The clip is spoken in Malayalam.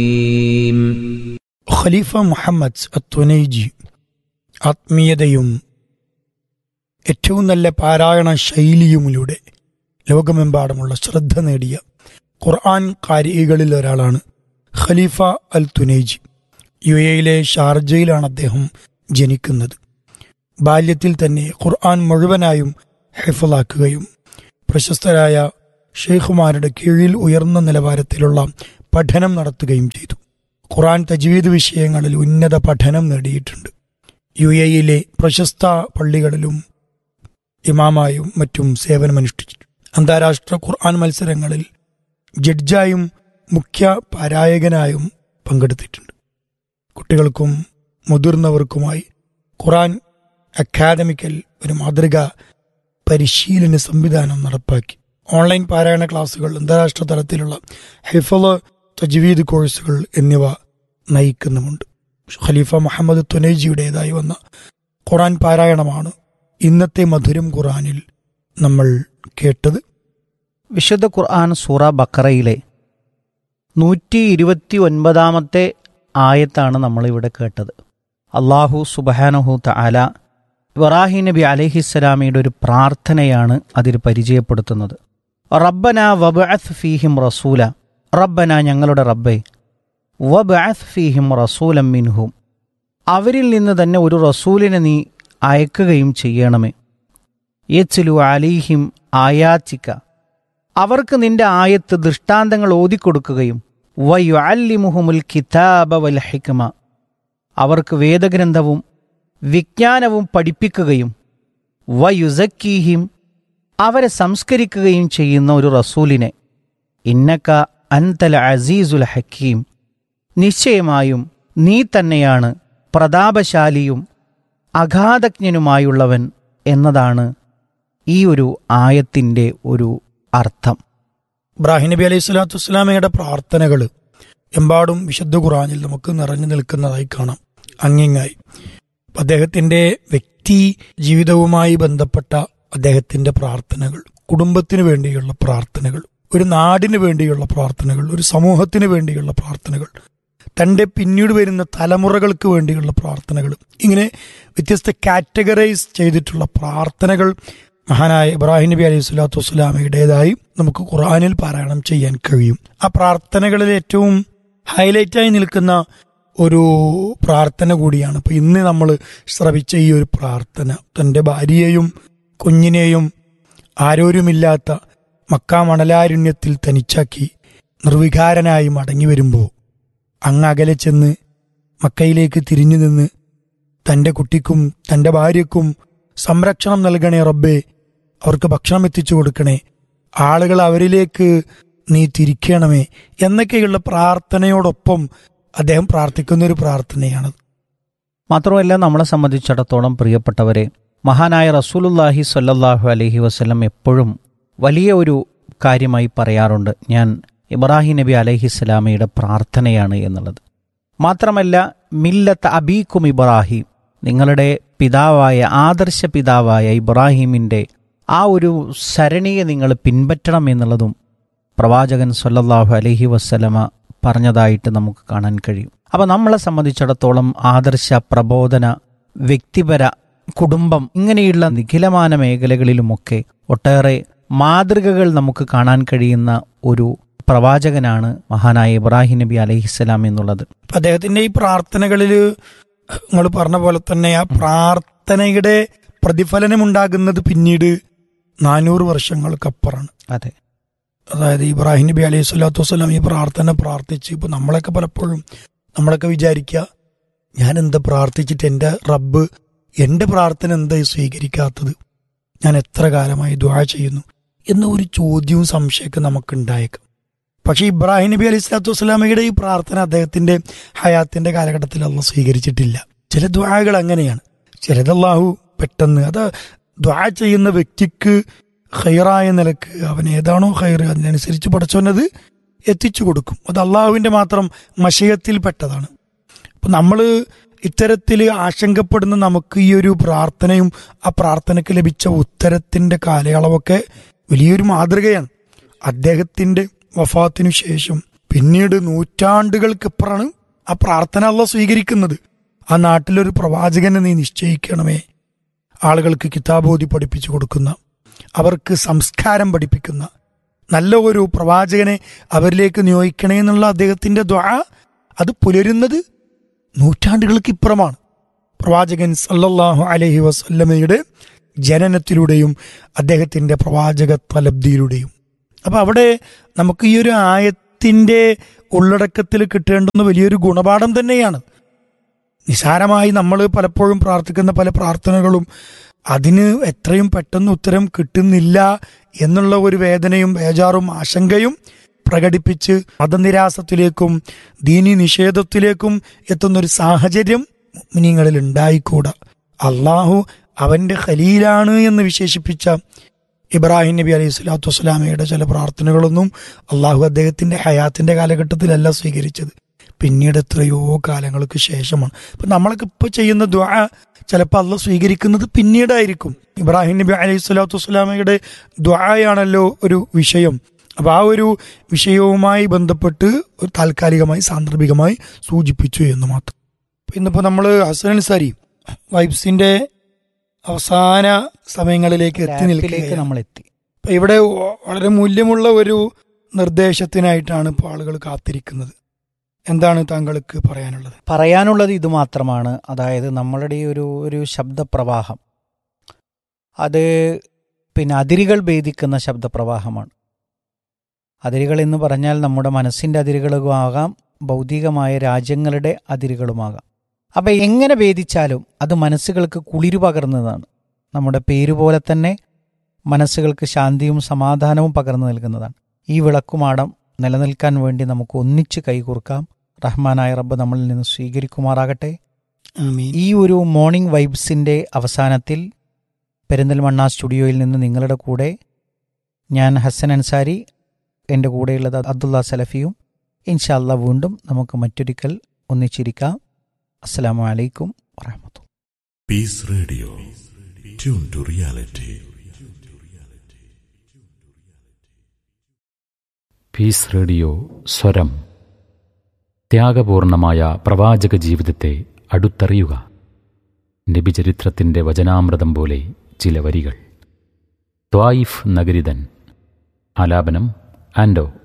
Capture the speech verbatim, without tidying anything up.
ഖലീഫ മുഹമ്മദ് അത്തുനൈജി ആത്മീയതയും ഏറ്റവും നല്ല പാരായണ ശൈലിയുമിലൂടെ ലോകമെമ്പാടുമുള്ള ശ്രദ്ധ നേടിയ ഖുർആൻ ഖാരികളിൽ ഒരാളാണ് ഖലീഫ അൽ തുനൈജി. യു എയിലെ ഷാർജയിലാണ് അദ്ദേഹം ജനിക്കുന്നത്. ബാല്യത്തിൽ തന്നെ ഖുർആൻ മുഴുവനായും ഹിഫ്ളാക്കുകയും പ്രശസ്തരായ ഷെയ്ഖുമാരുടെ കീഴിൽ ഉയർന്ന നിലവാരത്തിലുള്ള പഠനം നടത്തുകയും ചെയ്തു. ഖുർആൻ തജ്വീദ് വിഷയങ്ങളിൽ ഉന്നത പഠനം നേടിയിട്ടുണ്ട്. യു എയിലെ പ്രശസ്ത പള്ളികളിലും ഇമാമായും മറ്റും സേവനമനുഷ്ഠിച്ചിട്ടുണ്ട്. അന്താരാഷ്ട്ര ഖുർആൻ മത്സരങ്ങളിൽ ജഡ്ജായും മുഖ്യ പാരായകനായും പങ്കെടുത്തിട്ടുണ്ട്. കുട്ടികൾക്കും മുതിർന്നവർക്കുമായി ഖുർആൻ അക്കാദമിക്കൽ ഒരു മാതൃക പരിശീലന സംവിധാനം നടപ്പാക്കി. ഓൺലൈൻ പാരായണ ക്ലാസുകൾ, അന്താരാഷ്ട്ര തലത്തിലുള്ള ഹിഫ്ള്, തജ്വീദ് കോഴ്സുകൾ എന്നിവ നയിക്കുന്നുമുണ്ട്. ഖലീഫ മുഹമ്മദ് തുനൈജിയുടേതായി വന്ന ഖുർആൻ പാരായണമാണ് ഇന്നത്തെ മധുരം ഖുർആനിൽ നമ്മൾ കേട്ടത്. വിശുദ്ധ ഖുർആൻ സൂറ ബഖറയിലെ നൂറ്റി ഇരുപത്തി ഒൻപതാമത്തെ ആയത്താണ് നമ്മളിവിടെ കേട്ടത്. അള്ളാഹു സുബ്ഹാനഹു തആല ഇബ്രാഹിം നബി അലൈഹിസ്സലാമയുടെ ഒരു പ്രാർത്ഥനയാണ് അതിൽ പരിചയപ്പെടുത്തുന്നത്. റബ്ബന വബഅത്ത് ഫീഹിം റസൂല, റബ്ബന ഞങ്ങളുടെ റബ്ബേ, വബഅത്ത് ഫീഹിം റസൂലൻ മിൻഹും, അവരിൽ നിന്ന് തന്നെ ഒരു റസൂലിനെ നീ അയക്കുകയും ചെയ്യണമേ. യത്ലു അലൈഹിം ആയാതിക, അവർക്ക് നിന്റെ ആയത്ത് ദൃഷ്ടാന്തങ്ങൾ ഓതിക്കൊടുക്കുകയും വയുഅല്ലിമുഹുമുൽ കിതാബ വൽ ഹിക്മ, അവർക്ക് വേദഗ്രന്ഥവും വിജ്ഞാനവും പഠിപ്പിക്കുകയും വയുസക്കീഹിം, അവരെ സംസ്കരിക്കുകയും ചെയ്യുന്ന ഒരു റസൂലിനെ. ഇന്നക അൻതൽ അസീസുൽ ഹക്കീം, നിശ്ചയമായും നീ തന്നെയാണ് പ്രതാപശാലിയും അഗാധജ്ഞനുമായുള്ളവൻ എന്നതാണ് ഈ ഒരു ആയത്തിൻ്റെ ഒരു അർത്ഥം. ഇബ്രാഹിം നബി അലൈഹി സ്വലാത്തു വസ്സലാമയുടെ പ്രാർത്ഥനകൾ എമ്പാടും വിശുദ്ധ ഖുർആനിൽ നമുക്ക് നിറഞ്ഞു നിൽക്കുന്നതായി കാണാം. അങ്ങിങ്ങായി അദ്ദേഹത്തിൻ്റെ വ്യക്തി ജീവിതവുമായി ബന്ധപ്പെട്ട അദ്ദേഹത്തിൻ്റെ പ്രാർത്ഥനകൾ, കുടുംബത്തിന് വേണ്ടിയുള്ള പ്രാർത്ഥനകൾ, ഒരു നാടിന് വേണ്ടിയുള്ള പ്രാർത്ഥനകൾ, ഒരു സമൂഹത്തിന് വേണ്ടിയുള്ള പ്രാർത്ഥനകൾ, തൻ്റെ പിന്നീട് വരുന്ന തലമുറകൾക്ക് വേണ്ടിയുള്ള പ്രാർത്ഥനകൾ, ഇങ്ങനെ വ്യത്യസ്ത കാറ്റഗറൈസ് ചെയ്തിട്ടുള്ള പ്രാർത്ഥനകൾ മഹാനായ ഇബ്രാഹിം നബി അലൈഹി സ്വലാത്തു വസ്സലാമയുടേതായി നമുക്ക് ഖുർആനിൽ പാരായണം ചെയ്യാൻ കഴിയും. ആ പ്രാർത്ഥനകളിൽ ഏറ്റവും ഹൈലൈറ്റായി നിൽക്കുന്ന ഒരു പ്രാർത്ഥന കൂടിയാണ് ഇപ്പൊ ഇന്ന് നമ്മൾ ശ്രവിച്ച ഈ ഒരു പ്രാർത്ഥന. തൻ്റെ ഭാര്യയെയും കുഞ്ഞിനെയും ആരോരുമില്ലാത്ത മക്ക മണലാരുണ്യത്തിൽ തനിച്ചാക്കി നിർവികാരനായി മടങ്ങി വരുമ്പോൾ അങ്ങ് അകലെ ചെന്ന് മക്കയിലേക്ക് തിരിഞ്ഞു നിന്ന് തൻ്റെ കുട്ടിക്കും തൻ്റെ ഭാര്യക്കും സംരക്ഷണം നൽകണേ റബ്ബേ, അവർക്ക് ഭക്ഷണം എത്തിച്ചു കൊടുക്കണേ, ആളുകൾ അവരിലേക്ക് നീ തിരിക്കണമേ എന്നൊക്കെയുള്ള പ്രാർത്ഥനയോടൊപ്പം അദ്ദേഹം പ്രാർത്ഥിക്കുന്ന ഒരു പ്രാർത്ഥനയാണ്. മാത്രമല്ല, നമ്മളെ സംബന്ധിച്ചിടത്തോളം പ്രിയപ്പെട്ടവരെ, മഹാനായ റസൂലുള്ളാഹി സ്വല്ലല്ലാഹു അലൈഹി വസല്ലം എപ്പോഴും വലിയ ഒരു കാര്യമായി പറയാറുണ്ട്, ഞാൻ ഇബ്രാഹിം നബി അലൈഹിസ്സലാമയുടെ പ്രാർത്ഥനയാണ് എന്നുള്ളത്. മാത്രമല്ല, മില്ലത്ത് അബീക്കും ഇബ്രാഹിം, നിങ്ങളുടെ പിതാവായ ആദർശ പിതാവായ ഇബ്രാഹിമിൻ്റെ ആ ഒരു സരണിയെ നിങ്ങൾ പിൻപറ്റണം എന്നുള്ളതും പ്രവാചകൻ സ്വല്ലല്ലാഹു അലൈഹി വസല്ലമ പറഞ്ഞതായിട്ട് നമുക്ക് കാണാൻ കഴിയും. അപ്പോൾ നമ്മളെ സംബന്ധിച്ചിടത്തോളം ആദർശ പ്രബോധന, വ്യക്തിപര, കുടുംബം, ഇങ്ങനെയുള്ള നിഖിലമാന മേഖലകളിലുമൊക്കെ ഒട്ടേറെ മാതൃകകൾ നമുക്ക് കാണാൻ കഴിയുന്ന ഒരു പ്രവാചകനാണ് മഹാനായ ഇബ്രാഹിം നബി അലൈഹിസ്സലാം എന്നുള്ളത്. അദ്ദേഹത്തിന്റെ ഈ പ്രാർത്ഥനകളിൽ നിങ്ങൾ പറഞ്ഞ പോലെ തന്നെ ആ പ്രാർത്ഥനയുടെ പ്രതിഫലനമുണ്ടാകുന്നത് പിന്നീട് നാനൂറ് വർഷങ്ങൾക്കപ്പുറമാണ്. അതെ, അതായത് ഇബ്രാഹിം നബി അലൈഹി സ്വലാത്തു വസ്സലാം ഈ പ്രാർത്ഥന പ്രാർത്ഥിച്ച് ഇപ്പൊ നമ്മളൊക്കെ പലപ്പോഴും നമ്മളൊക്കെ വിചാരിക്കുക, ഞാൻ എന്താ പ്രാർത്ഥിച്ചിട്ട് എൻ്റെ റബ്ബ് എൻ്റെ പ്രാർത്ഥന എന്താ സ്വീകരിക്കാത്തത്, ഞാൻ എത്ര കാലമായി ദുആ ചെയ്യുന്നു എന്ന ഒരു ചോദ്യവും സംശയമൊക്കെ നമുക്കുണ്ടായേക്കാം. പക്ഷെ ഇബ്രാഹിം നബി അലൈഹി സ്വലാത്തു വസ്സലാമയുടെ ഈ പ്രാർത്ഥന അദ്ദേഹത്തിന്റെ ഹയാത്തിന്റെ കാലഘട്ടത്തിൽ അള്ളാഹു സ്വീകരിച്ചിട്ടില്ല. ചില ദുആകൾ അങ്ങനെയാണ്, ചിലത് അള്ളാഹു പെട്ടെന്ന്, അത് ദുആ ചെയ്യുന്ന വ്യക്തിക്ക് ഖൈറായ നിലക്ക് അവൻ ഏതാണോ ഖൈർ അതിനനുസരിച്ച് പടച്ചവനത് എത്തിച്ചു കൊടുക്കും. അത് അള്ളാഹുവിന്റെ മാത്രം മശയത്തിൽപ്പെട്ടതാണ്. അപ്പൊ നമ്മൾ ഇത്തരത്തിൽ ആശങ്കപ്പെടുന്ന നമുക്ക് ഈ ഒരു പ്രാർത്ഥനയും ആ പ്രാർത്ഥനയ്ക്ക് ലഭിച്ച ഉത്തരത്തിന്റെ കാലയളവൊക്കെ വലിയൊരു മാതൃകയാണ്. അദ്ദേഹത്തിന്റെ വഫാത്തിനു ശേഷം പിന്നീട് നൂറ്റാണ്ടുകൾക്കിപ്പുറമാണ് ആ പ്രാർത്ഥന അല്ലാഹ് സ്വീകരിക്കുന്നത്. ആ നാട്ടിലൊരു പ്രവാചകനെ നീ നിശ്ചയിക്കണമേ, ആളുകൾക്ക് കിതാബ് ഓതി പഠിപ്പിച്ചു കൊടുക്കുന്ന, അവർക്ക് സംസ്കാരം പഠിപ്പിക്കുന്ന നല്ല ഒരു പ്രവാചകനെ അവരിലേക്ക് നിയോഗിക്കണേ എന്നുള്ള അദ്ദേഹത്തിന്റെ ദുആ അത് പുലരുന്നത് നൂറ്റാണ്ടുകൾക്ക് ഇപ്പുറമാണ്. പ്രവാചകൻ സല്ലല്ലാഹു അലൈഹി വസല്ലമയുടെ ജനനത്തിലൂടെയും അദ്ദേഹത്തിന്റെ പ്രവാചകത്വലബ്ധിയിലൂടെയും. അപ്പൊ അവിടെ നമുക്ക് ഈ ഒരു ആയത്തിന്റെ ഉള്ളടക്കത്തിൽ കിട്ടേണ്ടുന്ന വലിയൊരു ഗുണപാഠം തന്നെയാണ്. നിസാരമായി നമ്മൾ പലപ്പോഴും പ്രാർത്ഥിക്കുന്ന പല പ്രാർത്ഥനകളും അതിന് എത്രയും പെട്ടെന്ന് ഉത്തരം കിട്ടുന്നില്ല എന്നുള്ള ഒരു വേദനയും ബേജാറും ആശങ്കയും പ്രകടിപ്പിച്ച് മതനിരാസത്തിലേക്കും ദീനി നിഷേധത്തിലേക്കും എത്തുന്നൊരു സാഹചര്യം മുഅ്മിനീങ്ങളിൽ ഉണ്ടായിക്കൂടാ. അള്ളാഹു അവന്റെ ഖലീലാണ് എന്ന് വിശേഷിപ്പിച്ച ഇബ്രാഹിം നബി അലൈഹി സ്വലാത്തു വസ്സലാമയുടെ ചില പ്രാർത്ഥനകളൊന്നും അള്ളാഹു അദ്ദേഹത്തിന്റെ ഹയാത്തിന്റെ കാലഘട്ടത്തിലല്ല സ്വീകരിച്ചത്, പിന്നീട് എത്രയോ കാലങ്ങൾക്ക് ശേഷമാണ്. അപ്പൊ നമ്മളൊക്കെ ഇപ്പൊ ചെയ്യുന്ന ദുആ ചിലപ്പോൾ അള്ളാഹ് സ്വീകരിക്കുന്നത് പിന്നീടായിരിക്കും. ഇബ്രാഹിം നബി അലൈഹി സ്വലാത്തു വസ്സലാമയുടെ ദുആയാണല്ലോ ഒരു വിഷയം. അപ്പൊ ആ ഒരു വിഷയവുമായി ബന്ധപ്പെട്ട് ഒരു താൽക്കാലികമായി സാന്ദർഭികമായി സൂചിപ്പിച്ചു എന്ന് മാത്രം. ഇന്നിപ്പോ നമ്മൾ ഹസൻ അൻസാരി വൈബ്സിന്റെ അവസാന സമയങ്ങളിലേക്ക് എത്തി നിൽക്കുകയാണ്. നമ്മൾ എത്തി. അപ്പൊ ഇവിടെ വളരെ മൂല്യമുള്ള ഒരു നിർദ്ദേശത്തിനായിട്ടാണ് ഇപ്പോൾ ആളുകൾ കാത്തിരിക്കുന്നത്. എന്താണ് താങ്കൾക്ക് പറയാനുള്ളത്? പറയാനുള്ളത് ഇത് മാത്രമാണ്. അതായത് നമ്മളുടെ ഈ ഒരു ഒരു ശബ്ദപ്രവാഹം അത് പിന്നെ അതിരുകൾ ഭേദിക്കുന്ന ശബ്ദപ്രവാഹമാണ്. അതിരുകൾ എന്ന് പറഞ്ഞാൽ നമ്മുടെ മനസ്സിൻ്റെ അതിരുകളുമാകാം, ഭൗതികമായ രാജ്യങ്ങളുടെ അതിരുകളുമാകാം. അപ്പം എങ്ങനെ ഭേദിച്ചാലും അത് മനസ്സുകൾക്ക് കുളിരു പകർന്നതാണ്. നമ്മുടെ പേര് പോലെ തന്നെ മനസ്സുകൾക്ക് ശാന്തിയും സമാധാനവും പകർന്നു നൽകുന്നതാണ്. ഈ വിളക്കുമാടം നിലനിൽക്കാൻ വേണ്ടി നമുക്ക് ഒന്നിച്ച് കൈകോർക്കാം. റഹ്മാനായ റബ്ബ് നമ്മളിൽ നിന്ന് സ്വീകരിക്കുമാറാകട്ടെ. ഈ ഒരു മോർണിംഗ് വൈബ്സിൻ്റെ അവസാനത്തിൽ പെരിന്തൽമണ്ണ സ്റ്റുഡിയോയിൽ നിന്ന് നിങ്ങളുടെ കൂടെ ഞാൻ ഹസൻ അൻസാരി, എൻ്റെ കൂടെയുള്ളത് അബ്ദുള്ള സലഫിയും. ഇൻഷാ അല്ലാഹ് വീണ്ടും നമുക്ക് മറ്റൊരിക്കൽ ഒന്നിച്ചിരിക്കാം. അസ്സലാമു അലൈക്കും വറഹ്മത്തുള്ളാഹി. Piece radio, tune to reality. Piece radio സ്വരം. ത്യാഗപൂർണമായ പ്രവാചക ജീവിതത്തെ അടുത്തറിയുക. നബിചരിത്രത്തിൻ്റെ വചനാമൃതം പോലെ ചില വരികൾ. ത്വായിഫ് നഗരിതൻ. ആലാപനം ആൻഡോ.